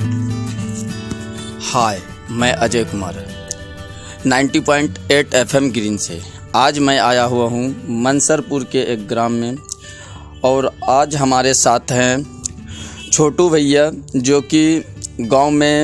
हाय, मैं Ajay Kumar 90.8 FM green से। आज मैं आया हुआ हूँ मनसरपुर के एक ग्राम में, और आज हमारे साथ हैं छोटू भैया, जो कि गांव में